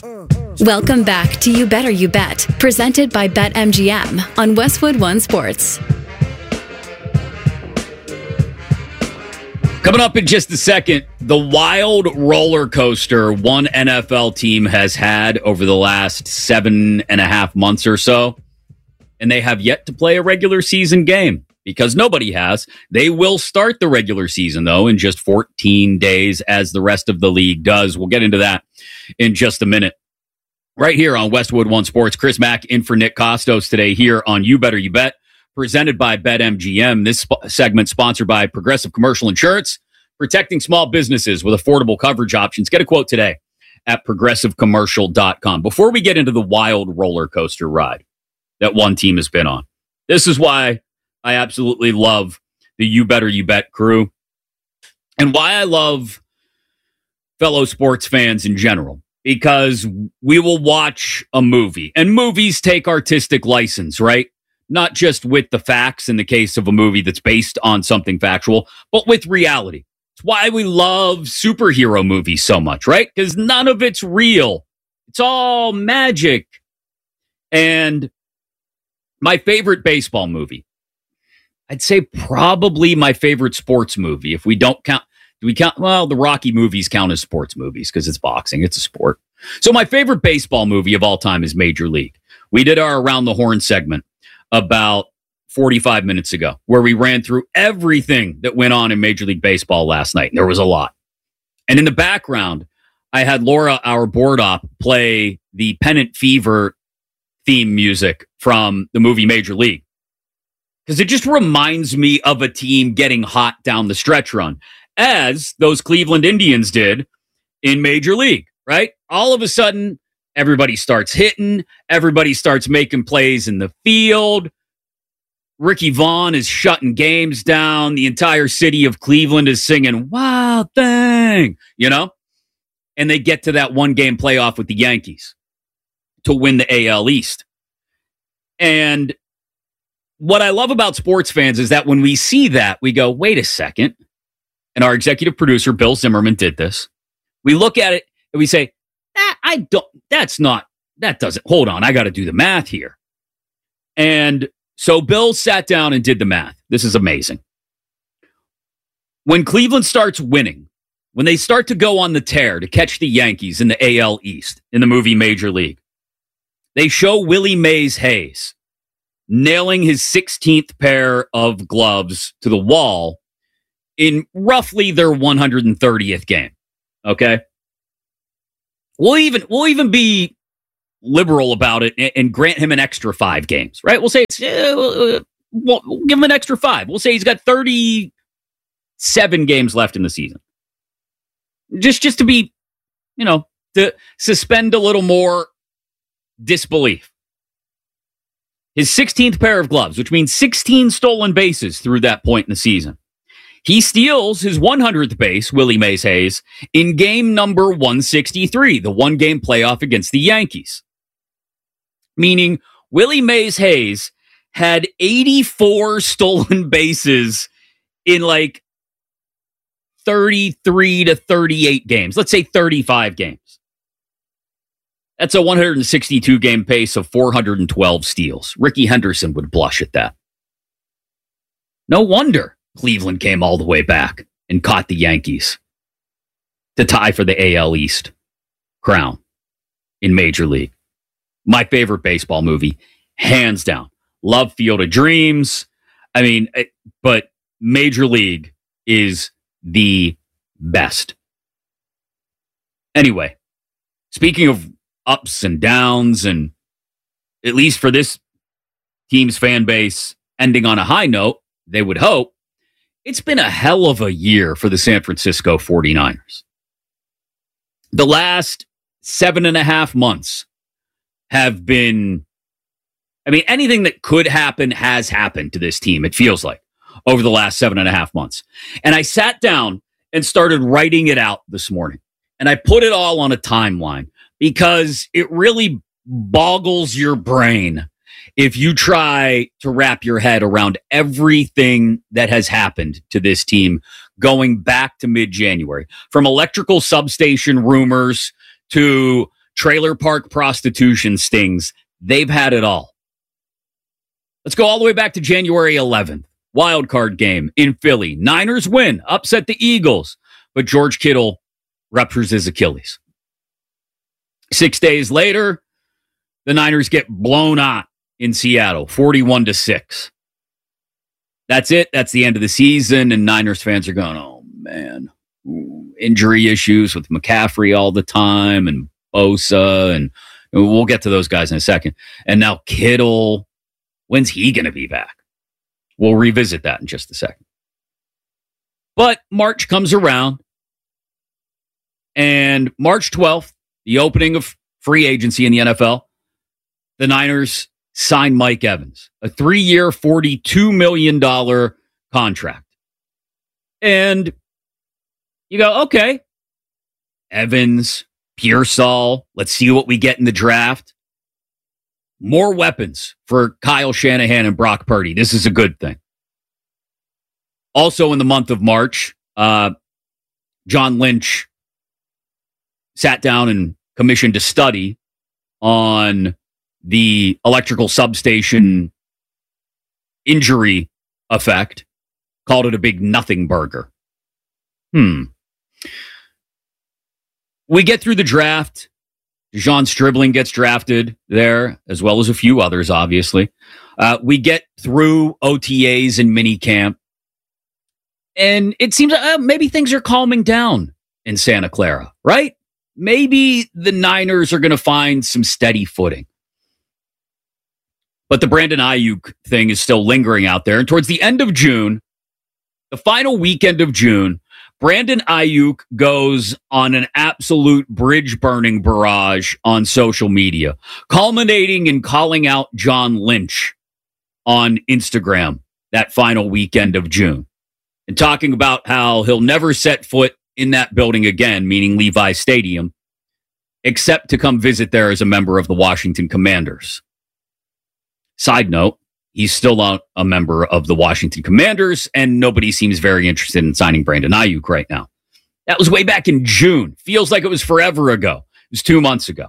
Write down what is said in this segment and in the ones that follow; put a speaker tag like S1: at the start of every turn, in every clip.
S1: Welcome back to You Better You Bet, presented by BetMGM on Westwood One Sports.
S2: Coming up in just a second, the wild roller coaster one NFL team has had over the last 7.5 months or so, and they have yet to play a regular season game because nobody has. They will start the regular season, though, in just 14 days as the rest of the league does. We'll get into that in just a minute. Right here on Westwood One Sports, Chris Mack in for Nick Costos today here on You Better You Bet, presented by BetMGM. This segment sponsored by Progressive Commercial Insurance, protecting small businesses with affordable coverage options. Get a quote today at progressivecommercial.com. Before we get into the wild roller coaster ride that one team has been on, this is why I absolutely love the You Better You Bet crew and why I love fellow sports fans in general. Because we will watch a movie, and movies take artistic license, right? Not just with the facts in the case of a movie that's based on something factual, but with reality. It's why we love superhero movies so much, right? Because none of it's real. It's all magic. And my favorite baseball movie, I'd say probably my favorite sports movie, if we don't count. Do we count? Well, the Rocky movies count as sports movies because it's boxing. It's a sport. So my favorite baseball movie of all time is Major League. We did our Around the Horn segment about 45 minutes ago where we ran through everything that went on in Major League Baseball last night. And there was a lot. And in the background, I had Laura, our board op, play the Pennant Fever theme music from the movie Major League. Because it just reminds me of a team getting hot down the stretch run, as those Cleveland Indians did in Major League, right? All of a sudden, everybody starts hitting. Everybody starts making plays in the field. Ricky Vaughn is shutting games down. The entire city of Cleveland is singing "Wild Thing," you know? And they get to that one-game playoff with the Yankees to win the AL East. And what I love about sports fans is that when we see that, we go, wait a second. And our executive producer, Bill Zimmerman, did this. We look at it and we say, that doesn't, hold on, I got to do the math here. And so Bill sat down and did the math. This is amazing. When Cleveland starts winning, when they start to go on the tear to catch the Yankees in the AL East in the movie Major League, they show Willie Mays Hayes nailing his 16th pair of gloves to the wall in roughly their 130th game. Okay. We'll even be liberal about it and grant him an extra 5 games, right? We'll say we'll give him an extra 5. We'll say he's got 37 games left in the season. Just to be, to suspend a little more disbelief. His 16th pair of gloves, which means 16 stolen bases through that point in the season. He steals his 100th base, Willie Mays Hayes, in game number 163, the one-game playoff against the Yankees. Meaning, Willie Mays Hayes had 84 stolen bases in like 33 to 38 games. Let's say 35 games. That's a 162-game pace of 412 steals. Ricky Henderson would blush at that. No wonder Cleveland came all the way back and caught the Yankees to tie for the AL East crown in Major League. My favorite baseball movie, hands down. Love Field of Dreams. I mean, but Major League is the best. Anyway, speaking of ups and downs, and at least for this team's fan base ending on a high note, they would hope, it's been a hell of a year for the San Francisco 49ers. The last 7.5 months have been, anything that could happen has happened to this team, it feels like, over the last 7.5 months. And I sat down and started writing it out this morning. And I put it all on a timeline because it really boggles your brain if you try to wrap your head around everything that has happened to this team going back to mid-January. From electrical substation rumors to trailer park prostitution stings. They've had it all. Let's go all the way back to January 11th. Wild card game in Philly. Niners win, upset the Eagles, but George Kittle ruptures his Achilles. 6 days later, the Niners get blown out in Seattle, 41-6. That's it. That's the end of the season, and Niners fans are going, oh, man. Injury issues with McCaffrey all the time and Bosa, and we'll get to those guys in a second. And now Kittle, when's he going to be back? We'll revisit that in just a second. But March comes around, and March 12th, the opening of free agency in the NFL, the Niners sign Mike Evans, a 3-year, $42 million contract. And you go, okay, Evans, Pearsall, let's see what we get in the draft. More weapons for Kyle Shanahan and Brock Purdy. This is a good thing. Also in the month of March, John Lynch sat down and commissioned a study on the electrical substation injury effect, called it a big nothing burger. We get through the draft. Dejon Stribling gets drafted there, as well as a few others, obviously. We get through OTAs and minicamp. And it seems maybe things are calming down in Santa Clara, right? Maybe the Niners are going to find some steady footing. But the Brandon Ayuk thing is still lingering out there. And towards the end of June, the final weekend of June, Brandon Ayuk goes on an absolute bridge-burning barrage on social media, culminating in calling out John Lynch on Instagram that final weekend of June, and talking about how he'll never set foot in that building again, meaning Levi Stadium, except to come visit there as a member of the Washington Commanders. Side note, he's still a member of the Washington Commanders, and nobody seems very interested in signing Brandon Ayuk right now. That was way back in June. Feels like it was forever ago. It was 2 months ago.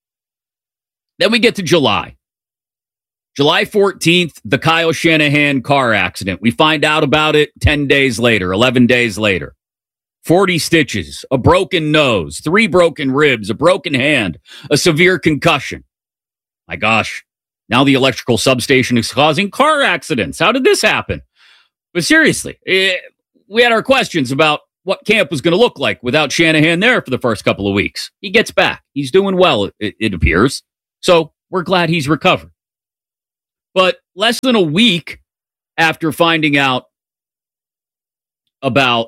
S2: Then we get to July. July 14th, the Kyle Shanahan car accident. We find out about it 10 days later, 11 days later. 40 stitches, a broken nose, 3 broken ribs, a broken hand, a severe concussion. My gosh. Now the electrical substation is causing car accidents. How did this happen? But seriously, we had our questions about what camp was going to look like without Shanahan there for the first couple of weeks. He gets back. He's doing well, it appears. So we're glad he's recovered. But less than a week after finding out about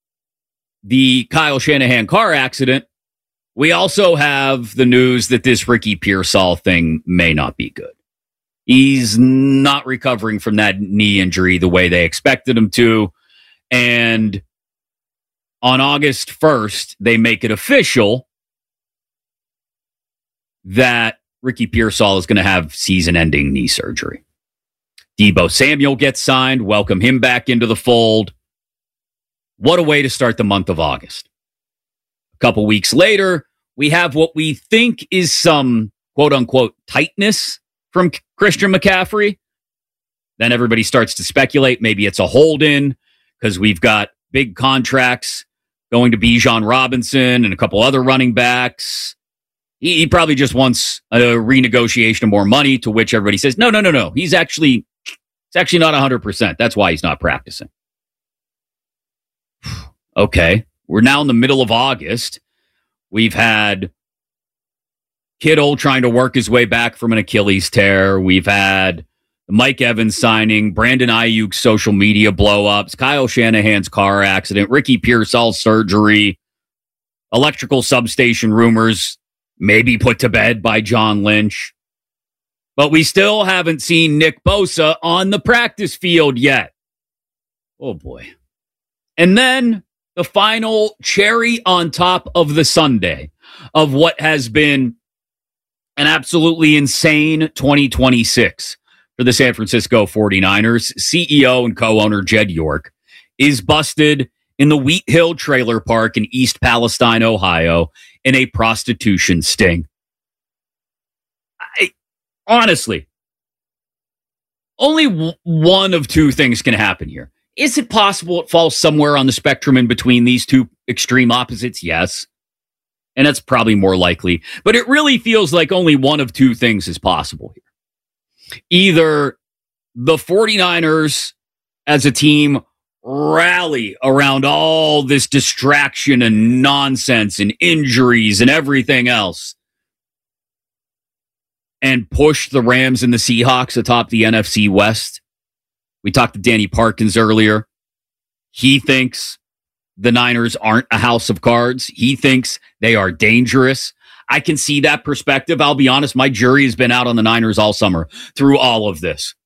S2: the Kyle Shanahan car accident, we also have the news that this Ricky Pearsall thing may not be good. He's not recovering from that knee injury the way they expected him to. And on August 1st, they make it official that Ricky Pearsall is going to have season-ending knee surgery. Deebo Samuel gets signed. Welcome him back into the fold. What a way to start the month of August. A couple weeks later, we have what we think is some quote-unquote tightness from Christian McCaffrey. Then everybody starts to speculate. Maybe it's a hold-in because we've got big contracts going to Bijan Robinson and a couple other running backs. He probably just wants a renegotiation of more money, to which everybody says, no. He's actually not 100%. That's why he's not practicing. Okay. We're now in the middle of August. We've had Kittle trying to work his way back from an Achilles tear. We've had Mike Evans signing, Brandon Ayuk's social media blow-ups, Kyle Shanahan's car accident, Ricky Pearsall's surgery, electrical substation rumors maybe put to bed by John Lynch. But we still haven't seen Nick Bosa on the practice field yet. Oh, boy. And then the final cherry on top of the sundae of what has been an absolutely insane 2026 for the San Francisco 49ers. CEO and co-owner Jed York is busted in the Wheat Hill Trailer Park in East Palestine, Ohio, in a prostitution sting. Honestly, only one of two things can happen here. Is it possible it falls somewhere on the spectrum in between these two extreme opposites? Yes. And that's probably more likely. But it really feels like only one of two things is possible here. Either the 49ers as a team rally around all this distraction and nonsense and injuries and everything else and push the Rams and the Seahawks atop the NFC West. We talked to Danny Parkins earlier. He thinks the Niners aren't a house of cards. He thinks they are dangerous. I can see that perspective. I'll be honest, my jury has been out on the Niners all summer through all of this.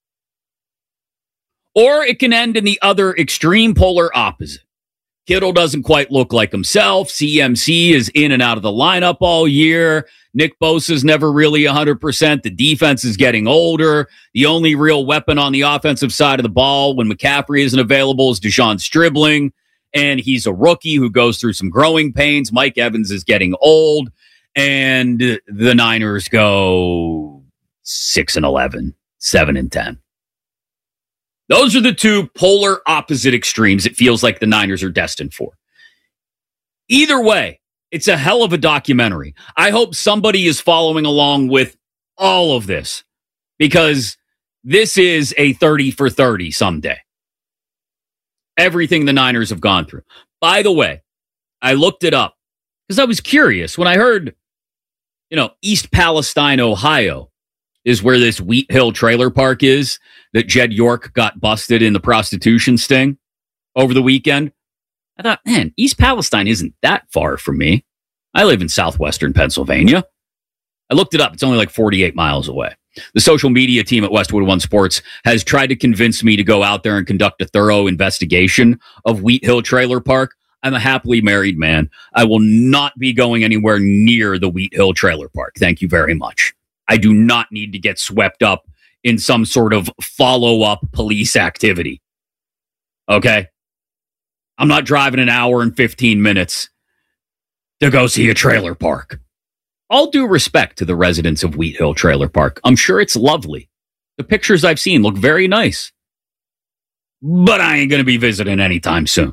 S2: Or it can end in the other extreme polar opposite. Kittle doesn't quite look like himself. CMC is in and out of the lineup all year. Nick Bosa's never really 100%. The defense is getting older. The only real weapon on the offensive side of the ball when McCaffrey isn't available is Deshaun Stribling. And he's a rookie who goes through some growing pains. Mike Evans is getting old. And the Niners go 6-11, 7-10. Those are the two polar opposite extremes it feels like the Niners are destined for. Either way, it's a hell of a documentary. I hope somebody is following along with all of this because this is a 30 for 30 someday. Everything the Niners have gone through. By the way, I looked it up because I was curious when I heard, East Palestine, Ohio is where this Wheat Hill trailer park is that Jed York got busted in the prostitution sting over the weekend. I thought, man, East Palestine isn't that far from me. I live in southwestern Pennsylvania. I looked it up. It's only like 48 miles away. The social media team at Westwood One Sports has tried to convince me to go out there and conduct a thorough investigation of Wheat Hill Trailer Park. I'm a happily married man. I will not be going anywhere near the Wheat Hill Trailer Park. Thank you very much. I do not need to get swept up in some sort of follow-up police activity. Okay? I'm not driving an hour and 15 minutes to go see a trailer park. All due respect to the residents of Wheat Hill Trailer Park. I'm sure it's lovely. The pictures I've seen look very nice. But I ain't going to be visiting anytime soon.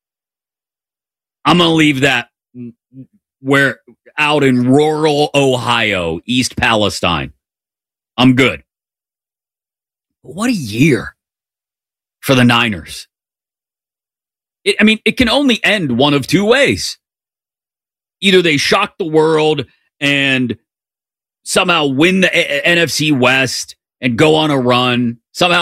S2: I'm going to leave that where out in rural Ohio, East Palestine. I'm good. But what a year for the Niners. It can only end one of two ways. Either they shock the world and somehow win the NFC West and go on a run. Somehow